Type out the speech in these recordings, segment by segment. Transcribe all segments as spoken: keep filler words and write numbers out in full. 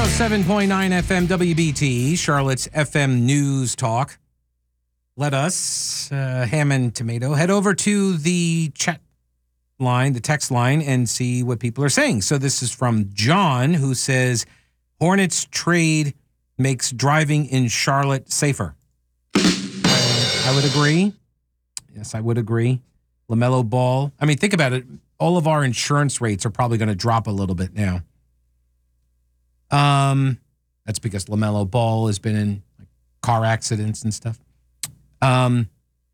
oh seven point nine F M W B T, Charlotte's F M News Talk. Let us, uh, ham and tomato, head over to the chat line, the text line, and see what people are saying. So this is from John, who says, Hornets trade makes driving in Charlotte safer. I, I would agree. Yes, I would agree. LaMelo Ball. I mean, think about it. All of our insurance rates are probably going to drop a little bit now. Um, that's because LaMelo Ball has been in like, car accidents and stuff. Um,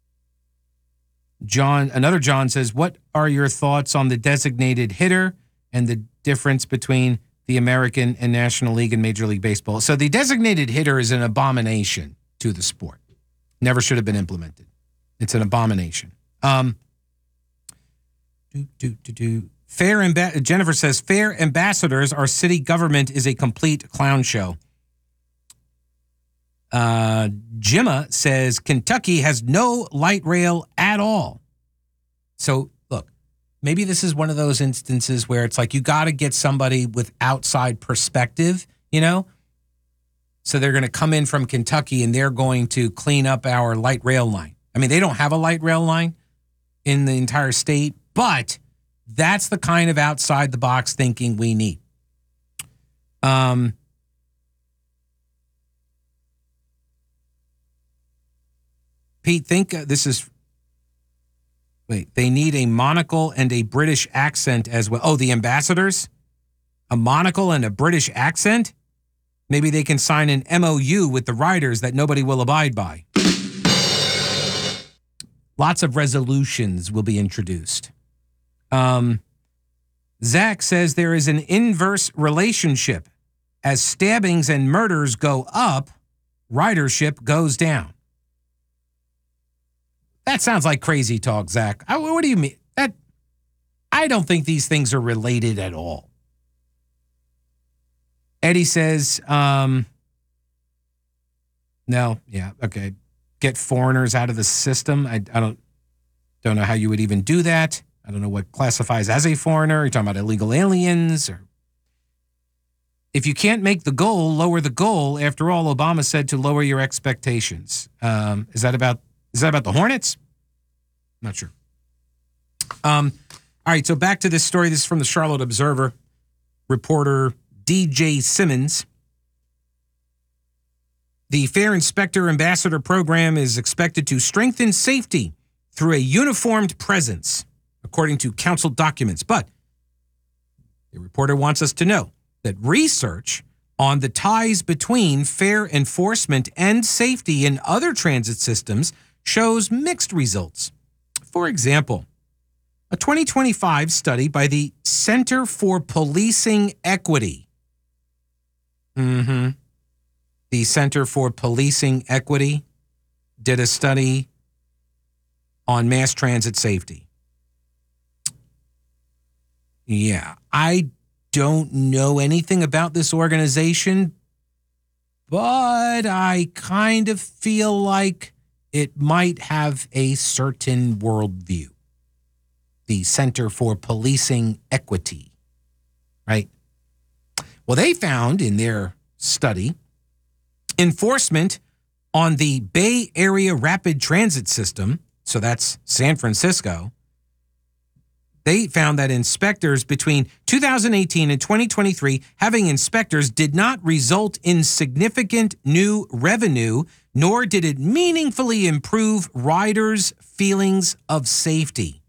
John, another John says, what are your thoughts on the designated hitter and the difference between the American and National League and Major League Baseball? So the designated hitter is an abomination to the sport. Never should have been implemented. It's an abomination. Um, do, do, do, do. Fair amb- Jennifer says, fair ambassadors, our city government is a complete clown show. Uh, Jimma says, Kentucky has no light rail at all. So, look, maybe this is one of those instances where it's like you got to get somebody with outside perspective, you know? So they're going to come in from Kentucky and they're going to clean up our light rail line. I mean, they don't have a light rail line in the entire state, but that's the kind of outside the box thinking we need. Um, Pete, think uh, this is, wait, they need a monocle and a British accent as well. Oh, the ambassadors? A monocle and a British accent? Maybe they can sign an M O U with the riders that nobody will abide by. Lots of resolutions will be introduced. Um, Zach says there is an inverse relationship. As stabbings and murders go up, ridership goes down. That sounds like crazy talk, Zach. I, what do you mean? That I don't think these things are related at all. Eddie says, um, no, yeah, okay. Get foreigners out of the system. I, I don't don't know how you would even do that. I don't know what classifies as a foreigner. You're talking about illegal aliens, or if you can't make the goal, lower the goal. After all, Obama said to lower your expectations. Um, is that about is that about the Hornets? Not sure. Um, all right, so back to this story. This is from the Charlotte Observer. Reporter D J Simmons. The Fair Inspector Ambassador program is expected to strengthen safety through a uniformed presence, according to council documents. But the reporter wants us to know that research on the ties between fair enforcement and safety in other transit systems shows mixed results. For example, a twenty twenty-five study by the Center for Policing Equity. Mm-hmm. The Center for Policing Equity did a study on mass transit safety. Yeah, I don't know anything about this organization, but I kind of feel like it might have a certain worldview. The Center for Policing Equity, right? Well, they found in their study enforcement on the Bay Area Rapid Transit System, so that's San Francisco. They found that inspectors between two thousand eighteen and twenty twenty-three, having inspectors did not result in significant new revenue, nor did it meaningfully improve riders' feelings of safety.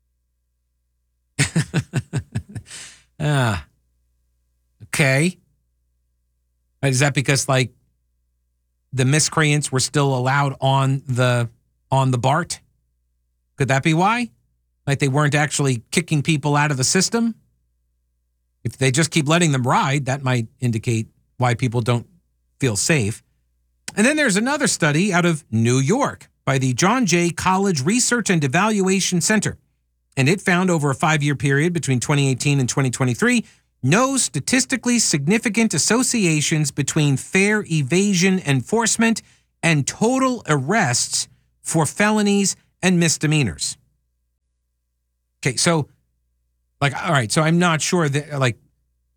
ah, okay. Is that because, like, the miscreants were still allowed on the on the BART? Could that be why? Like they weren't actually kicking people out of the system? If they just keep letting them ride, that might indicate why people don't feel safe. And then there's another study out of New York by the John Jay College Research and Evaluation Center. And it found over a five-year period between twenty eighteen and twenty twenty-three, no statistically significant associations between fare evasion enforcement and total arrests for felonies and misdemeanors. Okay, so, like, all right, so I'm not sure that, like,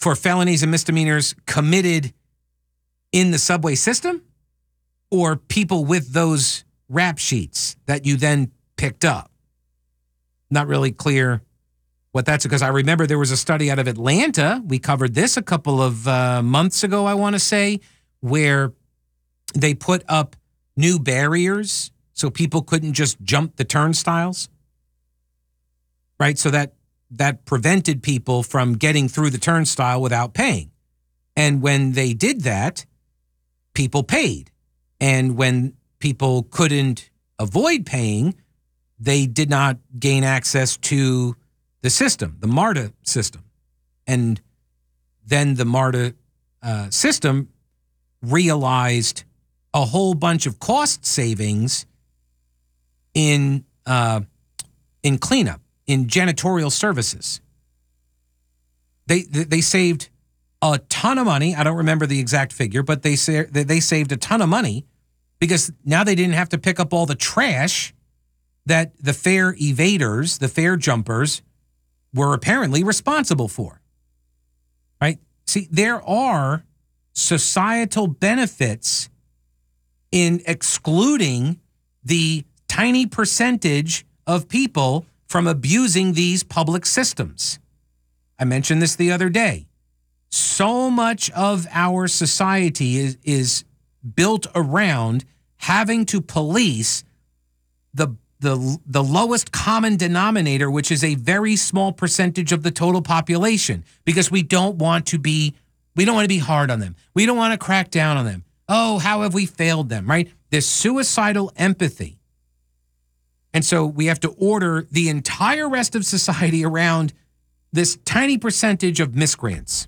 for felonies and misdemeanors committed in the subway system, or people with those rap sheets that you then picked up? Not really clear what that's, because I remember there was a study out of Atlanta. We covered this a couple of uh, months ago, I want to say, where they put up new barriers so people couldn't just jump the turnstiles, right? So that that prevented people from getting through the turnstile without paying. And when they did that, people paid. And when people couldn't avoid paying, they did not gain access to the system, the MARTA system. And then the MARTA uh, system realized a whole bunch of cost savings in uh, in cleanup, in janitorial services. They they saved a ton of money. I don't remember the exact figure, but they sa- they saved a ton of money because now they didn't have to pick up all the trash that the fare evaders, the fare jumpers, were apparently responsible for. Right? See, there are societal benefits in excluding the tiny percentage of people from abusing these public systems. I mentioned this the other day. So much of our society is, is built around having to police the, the, the lowest common denominator, which is a very small percentage of the total population, because we don't want to be, we don't want to be hard on them. We don't want to crack down on them. Oh, how have we failed them, right? This suicidal empathy. And so we have to order the entire rest of society around this tiny percentage of miscreants.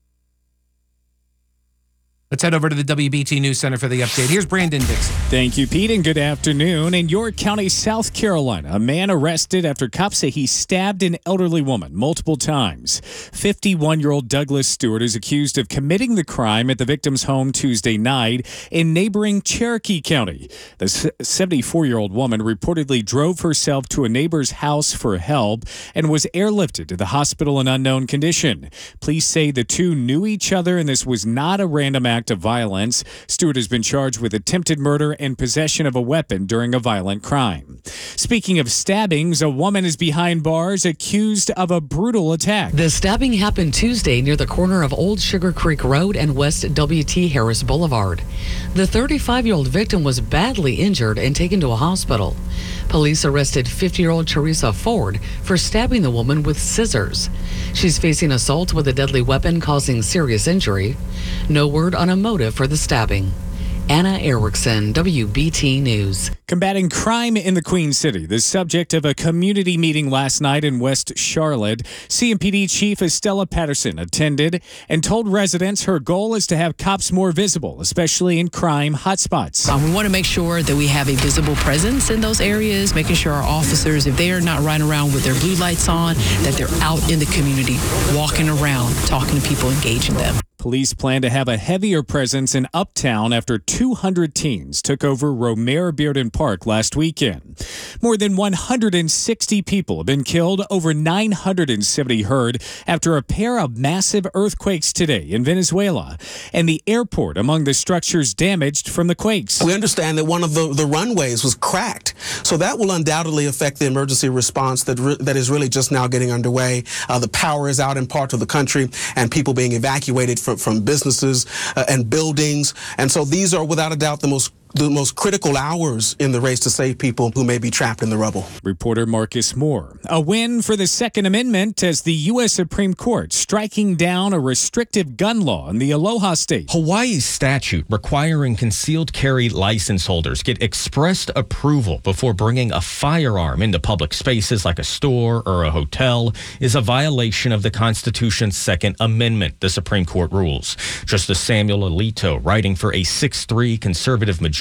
Let's head over to the W B T News Center for the update. Here's Brandon Dixon. Thank you, Pete, and good afternoon. In York County, South Carolina, a man arrested after cops say he stabbed an elderly woman multiple times. fifty-one-year-old Douglas Stewart is accused of committing the crime at the victim's home Tuesday night in neighboring Cherokee County. The seventy-four-year-old woman reportedly drove herself to a neighbor's house for help and was airlifted to the hospital in unknown condition. Police say the two knew each other and this was not a random act of violence. Stewart has been charged with attempted murder and possession of a weapon during a violent crime. Speaking of stabbings, a woman is behind bars accused of a brutal attack. The stabbing happened Tuesday near the corner of Old Sugar Creek Road and West W T Harris Boulevard. The thirty-five-year-old victim was badly injured and taken to a hospital. Police arrested fifty-year-old Teresa Ford for stabbing the woman with scissors. She's facing assault with a deadly weapon causing serious injury. No word on a motive for the stabbing. Anna Erickson, W B T News. Combating crime in the Queen City, the subject of a community meeting last night in West Charlotte. C M P D Chief Estella Patterson attended and told residents her goal is to have cops more visible, especially in crime hotspots. Um, we want to make sure that we have a visible presence in those areas, making sure our officers, if they are not riding around with their blue lights on, that they're out in the community, walking around, talking to people, engaging them. Police plan to have a heavier presence in Uptown after two hundred teens took over Romare Bearden Park last weekend. More than one hundred sixty people have been killed, over nine hundred seventy hurt after a pair of massive earthquakes today in Venezuela, and the airport among the structures damaged from the quakes. We understand that one of the, the runways was cracked, so that will undoubtedly affect the emergency response that re- that is really just now getting underway. Uh, the power is out in parts of the country, and people being evacuated from from businesses uh, and buildings. And so these are without a doubt the most the most critical hours in the race to save people who may be trapped in the rubble. Reporter Marcus Moore. A win for the Second Amendment as the U S Supreme Court striking down a restrictive gun law in the Aloha State. Hawaii's statute requiring concealed carry license holders get expressed approval before bringing a firearm into public spaces like a store or a hotel is a violation of the Constitution's Second Amendment, the Supreme Court rules. Justice Samuel Alito, writing for a six three conservative majority,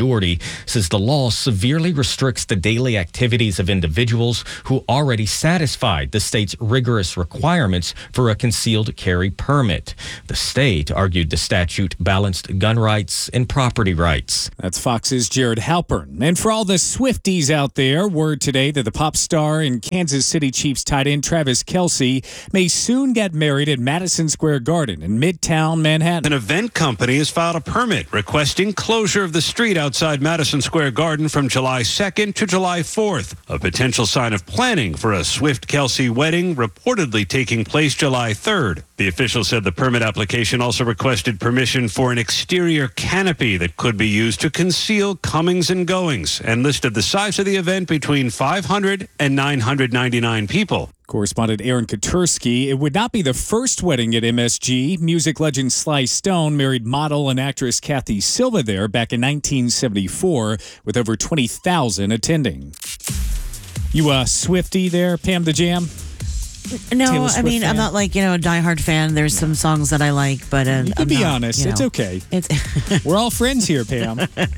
majority, says the law severely restricts the daily activities of individuals who already satisfied the state's rigorous requirements for a concealed carry permit. The state argued the statute balanced gun rights and property rights. That's Fox's Jared Halpern. And for all the Swifties out there, word today that the pop star and Kansas City Chiefs tight end Travis Kelce may soon get married at Madison Square Garden in Midtown Manhattan. An event company has filed a permit requesting closure of the street outside Madison Square Garden from July second to July fourth, a potential sign of planning for a Swift-Kelce wedding reportedly taking place July third. The official said the permit application also requested permission for an exterior canopy that could be used to conceal comings and goings, and listed the size of the event between five hundred and nine hundred ninety-nine people. Correspondent Aaron Katursky. It would not be the first wedding at M S G. Music legend Sly Stone married model and actress Kathy Silva there back in nineteen seventy-four with over twenty thousand attending. You a Swiftie there, Pam the Jam? No, I mean, fan? I'm not like, you know, a diehard fan. There's some songs that I like, but uh, you can I'm be not, honest. You know, it's okay. It's We're all friends here, Pam.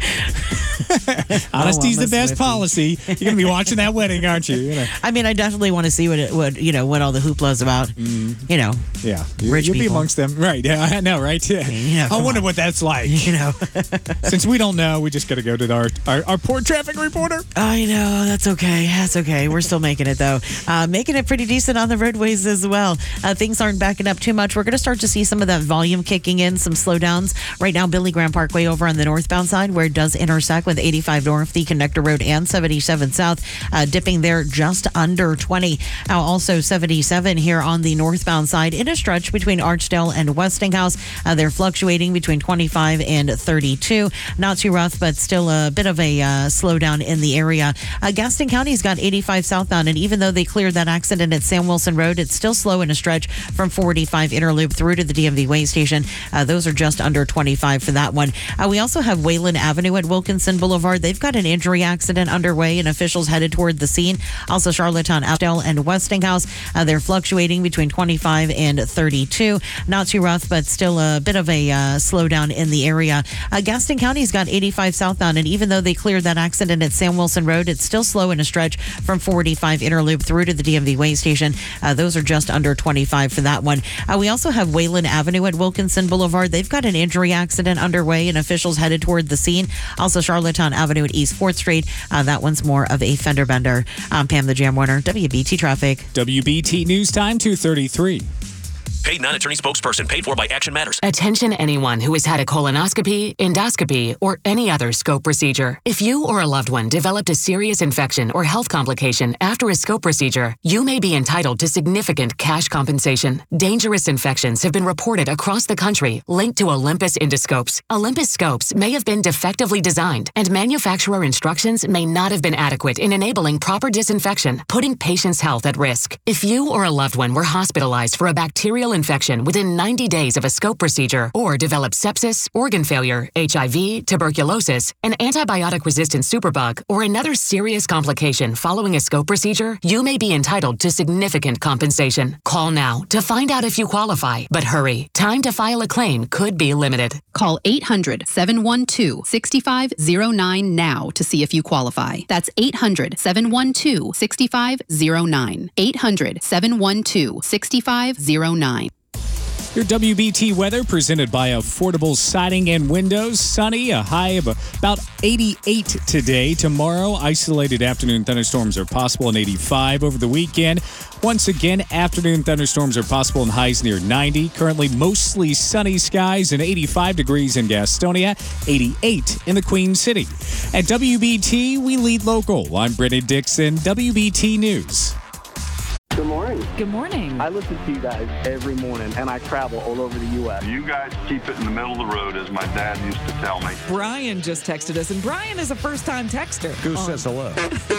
Honesty's the best Swiftie. policy. You're going to be watching that wedding, aren't you? you know. I mean, I definitely want to see what it what you know what all the hoopla's about. Mm. You know, yeah, you, rich you'll people. be amongst them, right? Yeah, I know, right? Yeah. You know, I wonder on. what that's like. You know, since we don't know, we just got to go to our, our our poor traffic reporter. I know, that's okay. That's okay. We're still making it though. Uh, making it pretty decent on the roadways as well. Uh, things aren't backing up too much. We're going to start to see some of that volume kicking in, some slowdowns. Right now, Billy Graham Parkway over on the northbound side, where it does intersect with eighty-five North, the Connector Road, and seventy-seven South, uh, dipping there just under twenty. Now, also seventy-seven here on the northbound side in a stretch between Archdale and Westinghouse. Uh, they're fluctuating between twenty-five and thirty-two. Not too rough, but still a bit of a uh, slowdown in the area. Uh, Gaston County's got eighty-five southbound, and even though they cleared that accident at Sam Wilson Road, it's still slow in a stretch from forty-five Interloop through to the D M V Way Station. Uh, those are just under twenty-five for that one. Uh, we also have Wayland Avenue at Wilkinson Boulevard. They've got an injury accident underway, and officials headed toward the scene. Also, Charlottetown, Archdale, and Westinghouse. Uh, they're fluctuating between twenty-five and thirty-two. Not too rough, but still a bit of a uh, slowdown in the area. Uh, Gaston County's got eighty-five southbound, and even though they cleared that accident at Sam Wilson Road, it's still slow in a stretch from forty-five Interloop through to the D M V Way Station. Uh, those are just under twenty-five for that one. Uh, we also have Wayland Avenue at Wilkinson Boulevard. They've got an injury accident underway, and officials headed toward the scene. Also, Charlottetown Avenue at East fourth Street. Uh, that one's more of a fender bender. I'm Pam the Jam Warner, W B T Traffic. W B T News Time, two thirty-three. Paid non-attorney spokesperson paid for by Action Matters. Attention anyone who has had a colonoscopy, endoscopy, or any other scope procedure. If you or a loved one developed a serious infection or health complication after a scope procedure, you may be entitled to significant cash compensation. Dangerous infections have been reported across the country linked to Olympus endoscopes. Olympus scopes may have been defectively designed, and manufacturer instructions may not have been adequate in enabling proper disinfection, putting patients' health at risk. If you or a loved one were hospitalized for a bacterial infection within ninety days of a scope procedure, or developed sepsis, organ failure, H I V, tuberculosis, an antibiotic-resistant superbug, or another serious complication following a scope procedure, you may be entitled to significant compensation. Call now to find out if you qualify. But hurry, time to file a claim could be limited. Call eight hundred, seven one two, six five zero nine now to see if you qualify. That's eight hundred, seven one two, six five zero nine. eight hundred, seven one two, six five zero nine. Your W B T weather presented by Affordable Siding and Windows. Sunny, a high of about eighty-eight today. Tomorrow, isolated afternoon thunderstorms are possible in eighty-five over the weekend. Once again, afternoon thunderstorms are possible in highs near ninety. Currently, mostly sunny skies and eighty-five degrees in Gastonia, eighty-eight in the Queen City. At W B T, we lead local. I'm Brennan Dixon, W B T News. Good morning. Good morning. I listen to you guys every morning, and I travel all over the U S You guys keep it in the middle of the road, as my dad used to tell me. Brian just texted us, and Brian is a first-time texter. Who says hello?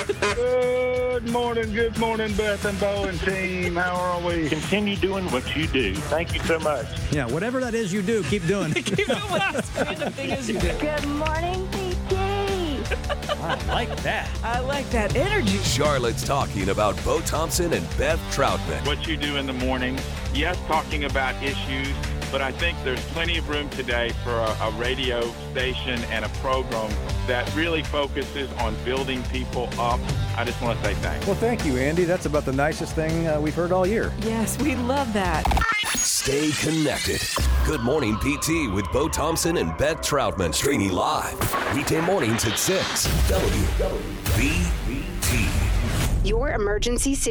Good morning, good morning, Beth and Bo and team. How are we? Continue doing what you do. Thank you so much. Yeah, whatever that is you do, keep doing. keep doing what random thing is you do. Good morning, P T. I like that. I like that energy. Charlotte's talking about Bo Thompson and Beth Troutman. What you do in the morning, yes, talking about issues, but I think there's plenty of room today for a, a radio station and a program that really focuses on building people up. I just want to say thanks. Well, thank you, Andy. That's about the nicest thing uh, we've heard all year. Yes, we love that. Stay connected. Good Morning P T with Bo Thompson and Beth Troutman. Streaming live weekday mornings at six. W W B T. Your emergency situation.